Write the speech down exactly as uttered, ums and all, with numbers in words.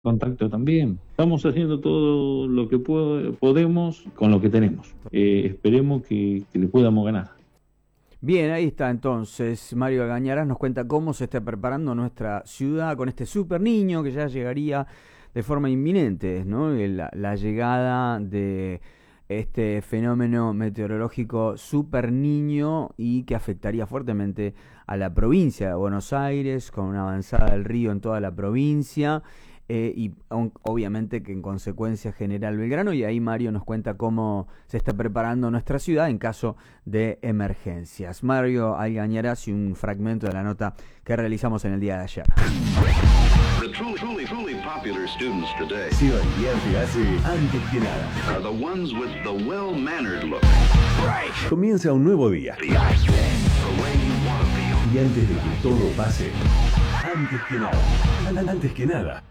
contacto también. Estamos haciendo todo lo que puedo- podemos con lo que tenemos. Eh, esperemos que, que le podamos ganar. Bien, ahí está entonces. Mario Gañarás nos cuenta cómo se está preparando nuestra ciudad con este super niño que ya llegaría de forma inminente, ¿no? La, la llegada de este fenómeno meteorológico super niño y que afectaría fuertemente a la provincia de Buenos Aires, con una avanzada del río en toda la provincia. Eh, y aun- obviamente que en consecuencia genera el Belgrano, y ahí Mario nos cuenta cómo se está preparando nuestra ciudad en caso de emergencias. Mario Algañarás y un fragmento de la nota que realizamos en el día de ayer. The truly, truly, truly popular students today Seba Guiar te hace antes que nada. are the ones with the well-mannered look. Comienza un nuevo día. The way you want to feel. Y antes de que todo pase, antes que nada. An- Antes que nada.